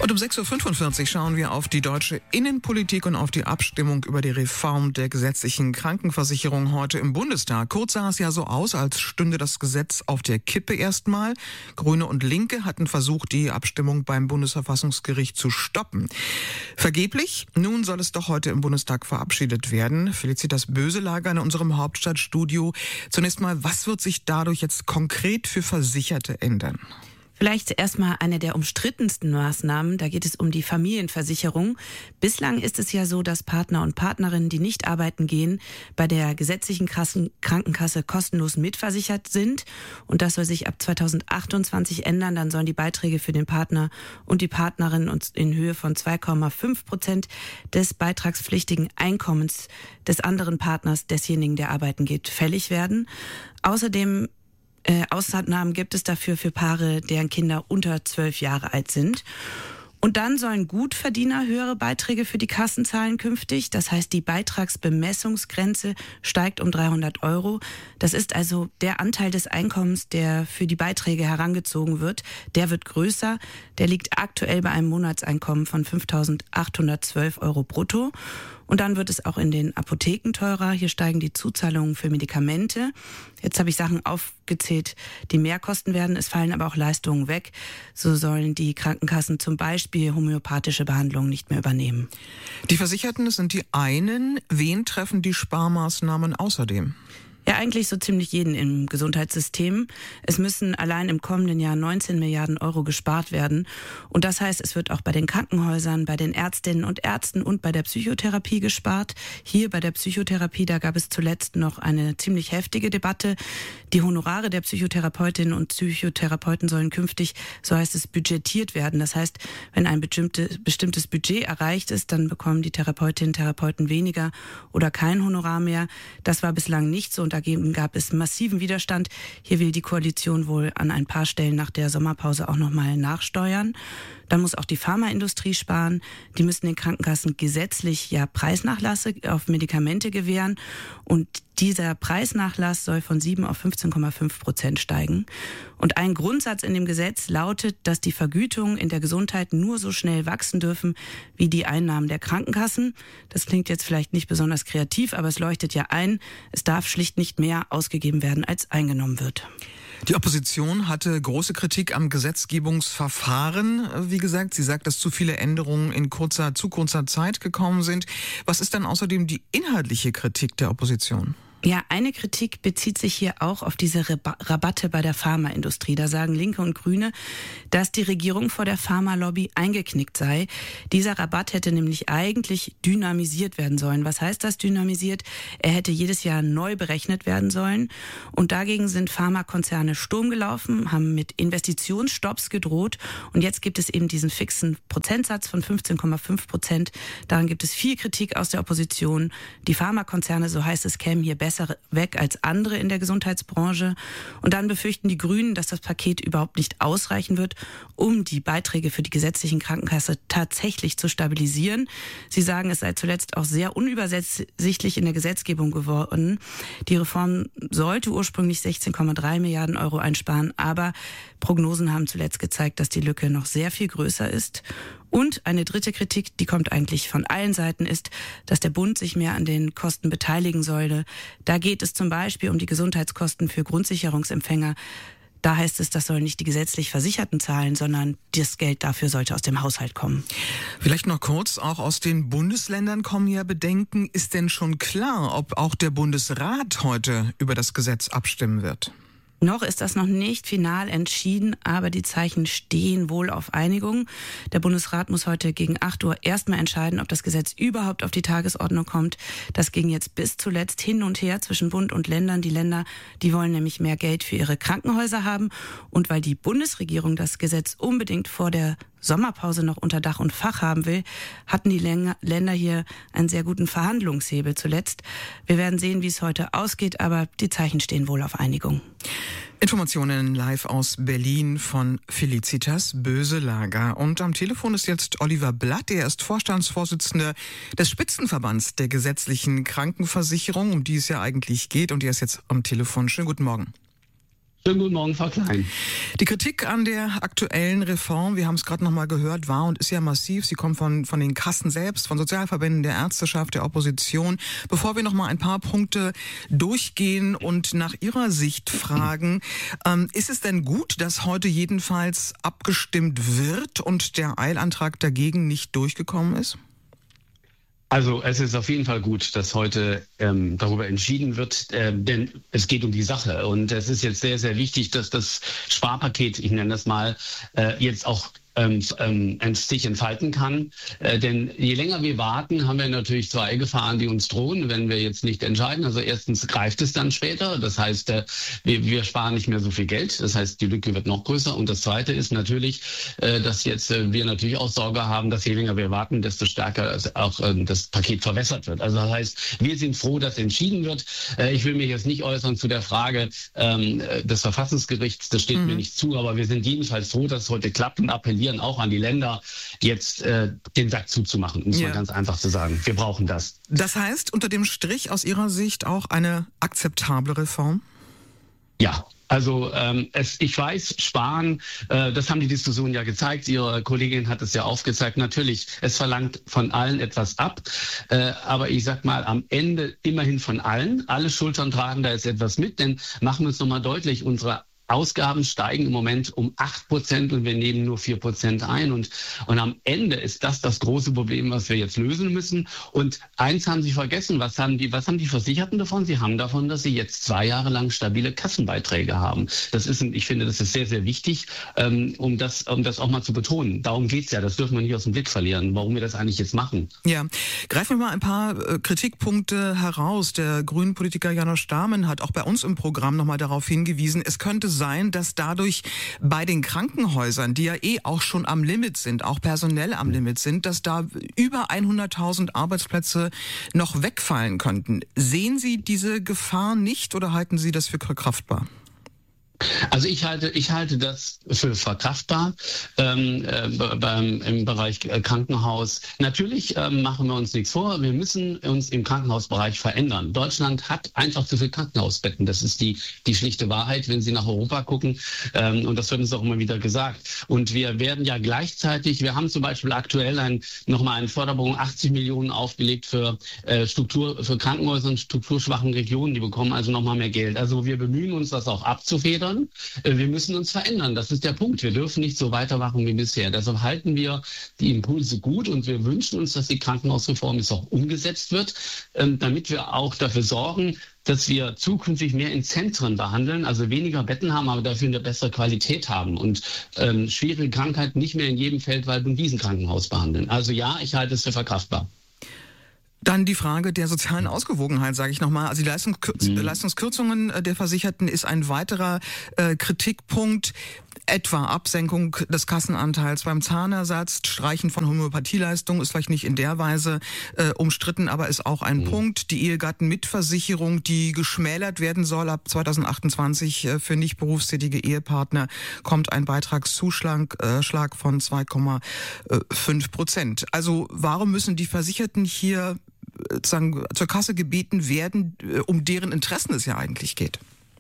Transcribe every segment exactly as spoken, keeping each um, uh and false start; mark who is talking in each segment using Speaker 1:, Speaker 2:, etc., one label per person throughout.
Speaker 1: Und um sechs Uhr fünfundvierzig schauen wir auf die deutsche Innenpolitik und auf die Abstimmung über die Reform der gesetzlichen Krankenversicherung heute im Bundestag. Kurz sah es ja so aus, als stünde das Gesetz auf der Kippe erstmal. Grüne und Linke hatten versucht, die Abstimmung beim Bundesverfassungsgericht zu stoppen. Vergeblich. Nun soll es doch heute im Bundestag verabschiedet werden. Felicitas Böselager in unserem Hauptstadtstudio. Zunächst mal, was wird sich dadurch jetzt konkret für Versicherte ändern?
Speaker 2: Vielleicht erstmal eine der umstrittensten Maßnahmen. Da geht es um die Familienversicherung. Bislang ist es ja so, dass Partner und Partnerinnen, die nicht arbeiten gehen, bei der gesetzlichen Krankenkasse kostenlos mitversichert sind. Und das soll sich ab zweitausendachtundzwanzig ändern. Dann sollen die Beiträge für den Partner und die Partnerin in Höhe von zwei Komma fünf Prozent des beitragspflichtigen Einkommens des anderen Partners, desjenigen, der arbeiten geht, fällig werden. Außerdem Äh, Ausnahmen gibt es dafür für Paare, deren Kinder unter zwölf Jahre alt sind. Und dann sollen Gutverdiener höhere Beiträge für die Kassen zahlen künftig. Das heißt, die Beitragsbemessungsgrenze steigt um dreihundert Euro. Das ist also der Anteil des Einkommens, der für die Beiträge herangezogen wird. Der wird größer. Der liegt aktuell bei einem Monatseinkommen von fünftausendachthundertzwölf Euro brutto. Und dann wird es auch in den Apotheken teurer. Hier steigen die Zuzahlungen für Medikamente. Jetzt habe ich Sachen aufgezählt, die mehr kosten werden. Es fallen aber auch Leistungen weg. So sollen die Krankenkassen zum Beispiel homöopathische Behandlungen nicht mehr übernehmen.
Speaker 1: Die Versicherten, das sind die einen. Wen treffen die Sparmaßnahmen außerdem?
Speaker 2: Ja, eigentlich so ziemlich jeden im Gesundheitssystem. Es müssen allein im kommenden Jahr neunzehn Milliarden Euro gespart werden. Und das heißt, es wird auch bei den Krankenhäusern, bei den Ärztinnen und Ärzten und bei der Psychotherapie gespart. Hier bei der Psychotherapie, da gab es zuletzt noch eine ziemlich heftige Debatte. Die Honorare der Psychotherapeutinnen und Psychotherapeuten sollen künftig, so heißt es, budgetiert werden. Das heißt, wenn ein bestimmtes Budget erreicht ist, dann bekommen die Therapeutinnen und Therapeuten weniger oder kein Honorar mehr. Das war bislang nicht so. Und dagegen gab es massiven Widerstand. Hier will die Koalition wohl an ein paar Stellen nach der Sommerpause auch nochmal nachsteuern. Dann muss auch die Pharmaindustrie sparen. Die müssen den Krankenkassen gesetzlich ja Preisnachlasse auf Medikamente gewähren. Und dieser Preisnachlass soll von sieben auf fünfzehn Komma fünf Prozent steigen. Und ein Grundsatz in dem Gesetz lautet, dass die Vergütungen in der Gesundheit nur so schnell wachsen dürfen wie die Einnahmen der Krankenkassen. Das klingt jetzt vielleicht nicht besonders kreativ, aber es leuchtet ja ein. Es darf schlicht nicht mehr ausgegeben werden, als eingenommen wird.
Speaker 1: Die Opposition hatte große Kritik am Gesetzgebungsverfahren. Wie gesagt, sie sagt, dass zu viele Änderungen in kurzer, zu kurzer Zeit gekommen sind. Was ist dann außerdem die inhaltliche Kritik der Opposition?
Speaker 2: Ja, eine Kritik bezieht sich hier auch auf diese Rabatte bei der Pharmaindustrie. Da sagen Linke und Grüne, dass die Regierung vor der Pharmalobby eingeknickt sei. Dieser Rabatt hätte nämlich eigentlich dynamisiert werden sollen. Was heißt das dynamisiert? Er hätte jedes Jahr neu berechnet werden sollen. Und dagegen sind Pharmakonzerne Sturm gelaufen, haben mit Investitionsstopps gedroht. Und jetzt gibt es eben diesen fixen Prozentsatz von fünfzehn Komma fünf Prozent. Daran gibt es viel Kritik aus der Opposition. Die Pharmakonzerne, so heißt es, kämen hier besser weg als andere in der Gesundheitsbranche. Und dann befürchten die Grünen, dass das Paket überhaupt nicht ausreichen wird, um die Beiträge für die gesetzlichen Krankenkasse tatsächlich zu stabilisieren. Sie sagen, es sei zuletzt auch sehr unübersichtlich in der Gesetzgebung geworden. Die Reform sollte ursprünglich sechzehn Komma drei Milliarden Euro einsparen, aber Prognosen haben zuletzt gezeigt, dass die Lücke noch sehr viel größer ist. Und eine dritte Kritik, die kommt eigentlich von allen Seiten, ist, dass der Bund sich mehr an den Kosten beteiligen sollte. Da geht es zum Beispiel um die Gesundheitskosten für Grundsicherungsempfänger. Da heißt es, das sollen nicht die gesetzlich Versicherten zahlen, sondern das Geld dafür sollte aus dem Haushalt kommen.
Speaker 1: Vielleicht noch kurz, auch aus den Bundesländern kommen ja Bedenken. Ist denn schon klar, ob auch der Bundesrat heute über das Gesetz abstimmen wird?
Speaker 2: Noch ist das noch nicht final entschieden, aber die Zeichen stehen wohl auf Einigung. Der Bundesrat muss heute gegen acht Uhr erstmal entscheiden, ob das Gesetz überhaupt auf die Tagesordnung kommt. Das ging jetzt bis zuletzt hin und her zwischen Bund und Ländern. Die Länder, die wollen nämlich mehr Geld für ihre Krankenhäuser haben. Und weil die Bundesregierung das Gesetz unbedingt vor der Sommerpause noch unter Dach und Fach haben will, hatten die Länder hier einen sehr guten Verhandlungshebel zuletzt. Wir werden sehen, wie es heute ausgeht, aber die Zeichen stehen wohl auf Einigung.
Speaker 1: Informationen live aus Berlin von Felicitas Böselager. Und am Telefon ist jetzt Oliver Blatt. Er ist Vorstandsvorsitzender des Spitzenverbands der gesetzlichen Krankenversicherung, um die es ja eigentlich geht. Und er ist jetzt am Telefon. Schönen guten Morgen.
Speaker 3: Schönen guten Morgen, Frau Klein.
Speaker 1: Die Kritik an der aktuellen Reform, wir haben es gerade noch mal gehört, war und ist ja massiv. Sie kommt von, von den Kassen selbst, von Sozialverbänden, der Ärzteschaft, der Opposition. Bevor wir noch mal ein paar Punkte durchgehen und nach Ihrer Sicht fragen, ähm, ist es denn gut, dass heute jedenfalls abgestimmt wird und der Eilantrag dagegen nicht durchgekommen ist?
Speaker 3: Also es ist auf jeden Fall gut, dass heute ähm, darüber entschieden wird, äh, denn es geht um die Sache. Und es ist jetzt sehr, sehr wichtig, dass das Sparpaket, ich nenne das mal, äh, jetzt auch ähm, ähm, sich entfalten kann. Äh, denn je länger wir warten, haben wir natürlich zwei Gefahren, die uns drohen, wenn wir jetzt nicht entscheiden. Also erstens greift es dann später. Das heißt, äh, wir, wir sparen nicht mehr so viel Geld. Das heißt, die Lücke wird noch größer. Und das Zweite ist natürlich, äh, dass jetzt äh, wir natürlich auch Sorge haben, dass je länger wir warten, desto stärker auch äh, das Paket verwässert wird. Also das heißt, wir sind froh, dass entschieden wird. Äh, ich will mich jetzt nicht äußern zu der Frage ähm, des Verfassungsgerichts. Das steht mhm. mir nicht zu. Aber wir sind jedenfalls froh, dass es heute klappt und appellieren auch an die Länder, jetzt äh, den Sack zuzumachen, um es ja. mal ganz einfach zu sagen. Wir brauchen das.
Speaker 1: Das heißt, unter dem Strich aus Ihrer Sicht auch eine akzeptable Reform?
Speaker 3: Ja. Also ähm, es, ich weiß, Sparen, äh, das haben die Diskussionen ja gezeigt, Ihre Kollegin hat es ja aufgezeigt, natürlich, es verlangt von allen etwas ab, äh, aber ich sag mal, am Ende immerhin von allen, alle Schultern tragen da jetzt etwas mit, denn machen wir uns nochmal deutlich, unsere Ausgaben steigen im Moment um acht Prozent und wir nehmen nur vier Prozent ein. Und, und am Ende ist das das große Problem, was wir jetzt lösen müssen. Und eins haben Sie vergessen, was haben die, was haben die Versicherten davon? Sie haben davon, dass sie jetzt zwei Jahre lang stabile Kassenbeiträge haben. Das ist, ich finde, das ist sehr, sehr wichtig, ähm, um, das, um das auch mal zu betonen. Darum geht's ja, das dürfen wir nicht aus dem Blick verlieren, warum wir das eigentlich jetzt machen.
Speaker 1: Ja, greifen wir mal ein paar äh, Kritikpunkte heraus. Der grünen Politiker Janosch Dahmen hat auch bei uns im Programm nochmal darauf hingewiesen, es könnte sein, dass dadurch bei den Krankenhäusern, die ja eh auch schon am Limit sind, auch personell am Limit sind, dass da über hunderttausend Arbeitsplätze noch wegfallen könnten. Sehen Sie diese Gefahr nicht oder halten Sie das für verkraftbar?
Speaker 3: Also ich halte, ich halte das für verkraftbar ähm, äh, beim, im Bereich Krankenhaus. Natürlich ähm, machen wir uns nichts vor. Wir müssen uns im Krankenhausbereich verändern. Deutschland hat einfach zu viel Krankenhausbetten. Das ist die, die schlichte Wahrheit, wenn Sie nach Europa gucken. Ähm, und das wird uns auch immer wieder gesagt. Und wir werden ja gleichzeitig, wir haben zum Beispiel aktuell ein, nochmal eine Förderung, achtzig Millionen aufgelegt für äh, Struktur, für Krankenhäuser in strukturschwachen Regionen. Die bekommen also nochmal mehr Geld. Also wir bemühen uns, das auch abzufedern. Wir müssen uns verändern. Das ist der Punkt. Wir dürfen nicht so weitermachen wie bisher. Deshalb halten wir die Impulse gut und wir wünschen uns, dass die Krankenhausreform jetzt auch umgesetzt wird, damit wir auch dafür sorgen, dass wir zukünftig mehr in Zentren behandeln, also weniger Betten haben, aber dafür eine bessere Qualität haben und ähm, schwierige Krankheiten nicht mehr in jedem Feldwald- und Wiesenkrankenhaus behandeln. Also ja, ich halte es für verkraftbar.
Speaker 1: Dann die Frage der sozialen Ausgewogenheit, sage ich nochmal. Also die Leistungskür- mhm. Leistungskürzungen der Versicherten ist ein weiterer äh, Kritikpunkt, etwa Absenkung des Kassenanteils beim Zahnersatz, Streichen von Homöopathieleistungen ist vielleicht nicht in der Weise äh, umstritten, aber ist auch ein mhm. Punkt. Die Ehegattenmitversicherung, die geschmälert werden soll ab zweitausendachtundzwanzig äh, für nicht berufstätige Ehepartner, kommt ein Beitragszuschlag äh, Schlag von zwei Komma fünf Prozent. Also warum müssen die Versicherten hier sozusagen zur Kasse gebeten werden, um deren Interessen es ja eigentlich geht?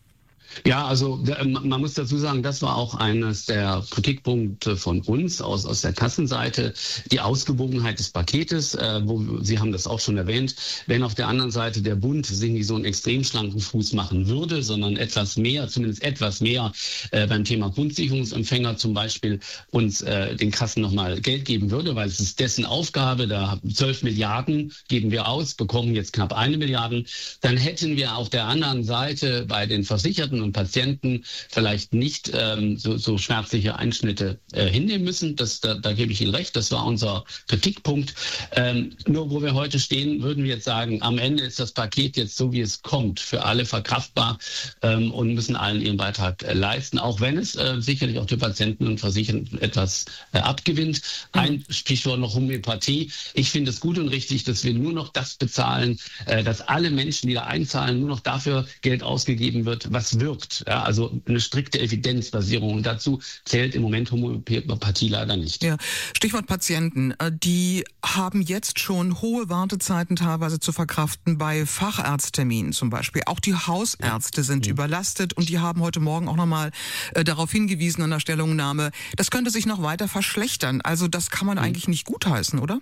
Speaker 3: Ja, also man muss dazu sagen, das war auch eines der Kritikpunkte von uns aus aus der Kassenseite, die Ausgewogenheit des Paketes, äh, wo Sie haben das auch schon erwähnt, wenn auf der anderen Seite der Bund sich nicht so einen extrem schlanken Fuß machen würde, sondern etwas mehr, zumindest etwas mehr äh, beim Thema Grundsicherungsempfänger zum Beispiel uns äh, den Kassen nochmal Geld geben würde, weil es ist dessen Aufgabe, da zwölf Milliarden geben wir aus, bekommen jetzt knapp eine Milliarde, dann hätten wir auf der anderen Seite bei den Versicherten und Patienten vielleicht nicht ähm, so, so schmerzliche Einschnitte äh, hinnehmen müssen. Das, da, da gebe ich Ihnen recht, das war unser Kritikpunkt. Ähm, nur wo wir heute stehen, würden wir jetzt sagen, am Ende ist das Paket jetzt so, wie es kommt, für alle verkraftbar ähm, und müssen allen ihren Beitrag äh, leisten, auch wenn es äh, sicherlich auch die Patienten und Versicherten etwas äh, abgewinnt. Mhm. Ein Stichwort noch Homöopathie. Ich finde es gut und richtig, dass wir nur noch das bezahlen, äh, dass alle Menschen, die da einzahlen, nur noch dafür Geld ausgegeben wird, was wirkt. Ja, also eine strikte Evidenzbasierung. Und dazu zählt im Moment Homöopathie leider nicht.
Speaker 1: Ja. Stichwort Patienten. Die haben jetzt schon hohe Wartezeiten teilweise zu verkraften bei Facharztterminen zum Beispiel. Auch die Hausärzte sind ja. überlastet und die haben heute Morgen auch nochmal äh, darauf hingewiesen an der Stellungnahme, das könnte sich noch weiter verschlechtern. Also das kann man ja. eigentlich nicht gutheißen, oder?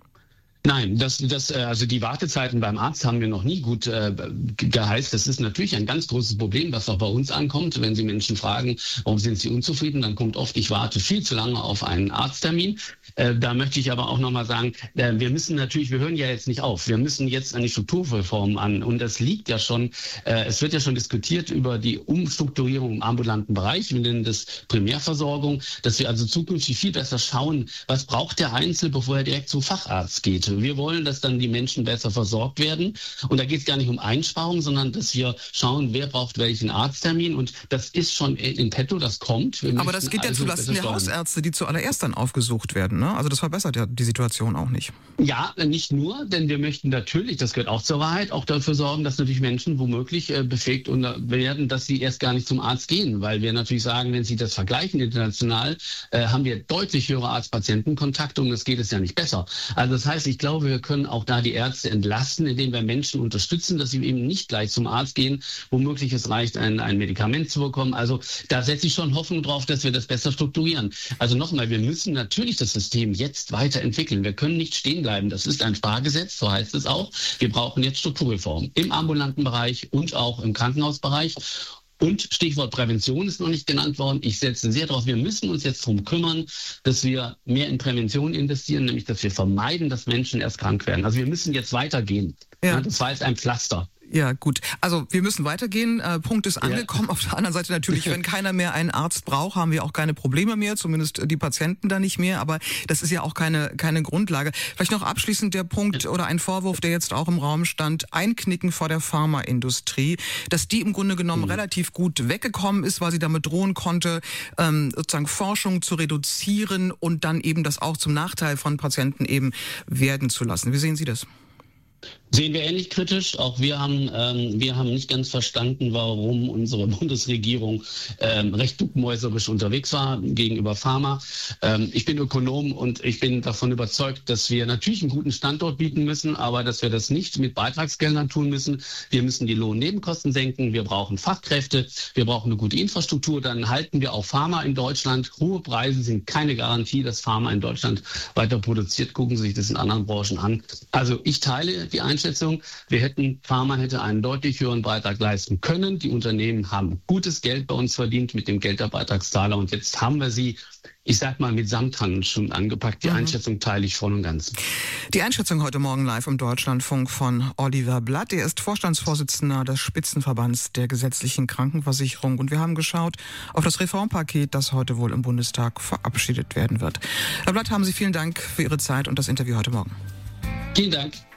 Speaker 3: Nein, das, das, also die Wartezeiten beim Arzt haben wir noch nie gut äh, geheißt. Das ist natürlich ein ganz großes Problem, was auch bei uns ankommt. Wenn Sie Menschen fragen, warum sind sie unzufrieden, dann kommt oft, ich warte viel zu lange auf einen Arzttermin. Äh, da möchte ich aber auch nochmal sagen, äh, wir müssen natürlich, wir hören ja jetzt nicht auf. Wir müssen jetzt an die Strukturreform an. Und das liegt ja schon, äh, es wird ja schon diskutiert über die Umstrukturierung im ambulanten Bereich. Wir nennen das Primärversorgung, dass wir also zukünftig viel besser schauen, was braucht der Einzelne, bevor er direkt zum Facharzt geht. Wir wollen, dass dann die Menschen besser versorgt werden. Und da geht es gar nicht um Einsparung, sondern dass wir schauen, wer braucht welchen Arzttermin. Und das ist schon in petto, das kommt. Wir
Speaker 1: Aber das geht ja also zulasten der Hausärzte, die zuallererst dann aufgesucht werden, ne? Also das verbessert ja die Situation auch nicht.
Speaker 3: Ja, nicht nur, denn wir möchten natürlich, das gehört auch zur Wahrheit, auch dafür sorgen, dass natürlich Menschen womöglich äh, befähigt werden, dass sie erst gar nicht zum Arzt gehen. Weil wir natürlich sagen, wenn Sie das vergleichen international, äh, haben wir deutlich höhere Arzt-Patienten-Kontakte und das geht es ja nicht besser. Also das heißt, ich glaube, wir können auch da die Ärzte entlasten, indem wir Menschen unterstützen, dass sie eben nicht gleich zum Arzt gehen. Womöglich es reicht, ein, ein Medikament zu bekommen. Also da setze ich schon Hoffnung drauf, dass wir das besser strukturieren. Also nochmal, wir müssen natürlich das System jetzt weiterentwickeln. Wir können nicht stehen bleiben. Das ist ein Spargesetz, so heißt es auch. Wir brauchen jetzt Strukturreformen im ambulanten Bereich und auch im Krankenhausbereich. Und Stichwort Prävention ist noch nicht genannt worden. Ich setze sehr darauf, wir müssen uns jetzt darum kümmern, dass wir mehr in Prävention investieren, nämlich dass wir vermeiden, dass Menschen erst krank werden. Also wir müssen jetzt weitergehen. Ja. Das war jetzt ein Pflaster.
Speaker 1: Ja, gut. Also wir müssen weitergehen. Äh, Punkt ist angekommen. Ja. Auf der anderen Seite natürlich, wenn keiner mehr einen Arzt braucht, haben wir auch keine Probleme mehr, zumindest die Patienten da nicht mehr. Aber das ist ja auch keine keine Grundlage. Vielleicht noch abschließend der Punkt oder ein Vorwurf, der jetzt auch im Raum stand, Einknicken vor der Pharmaindustrie, dass die im Grunde genommen mhm. relativ gut weggekommen ist, weil sie damit drohen konnte, ähm, sozusagen Forschung zu reduzieren und dann eben das auch zum Nachteil von Patienten eben werden zu lassen. Wie sehen Sie das?
Speaker 3: Sehen wir ähnlich kritisch. Auch wir haben ähm, wir haben nicht ganz verstanden, warum unsere Bundesregierung ähm, recht duckmäuserisch unterwegs war gegenüber Pharma. Ähm, ich bin Ökonom und ich bin davon überzeugt, dass wir natürlich einen guten Standort bieten müssen, aber dass wir das nicht mit Beitragsgeldern tun müssen. Wir müssen die Lohnnebenkosten senken. Wir brauchen Fachkräfte. Wir brauchen eine gute Infrastruktur. Dann halten wir auch Pharma in Deutschland. Hohe Preise sind keine Garantie, dass Pharma in Deutschland weiter produziert. Gucken Sie sich das in anderen Branchen an. Also ich teile die Einschätzung. Wir hätten, Pharma hätte einen deutlich höheren Beitrag leisten können. Die Unternehmen haben gutes Geld bei uns verdient mit dem Geld der Beitragszahler und jetzt haben wir sie, ich sag mal, mit Samthandschuhen angepackt. Die mhm. Einschätzung teile ich voll und ganz.
Speaker 1: Die Einschätzung heute Morgen live im Deutschlandfunk von Oliver Blatt. Er ist Vorstandsvorsitzender des Spitzenverbands der gesetzlichen Krankenversicherung und wir haben geschaut auf das Reformpaket, das heute wohl im Bundestag verabschiedet werden wird. Herr Blatt, haben Sie vielen Dank für Ihre Zeit und das Interview heute Morgen.
Speaker 3: Vielen Dank.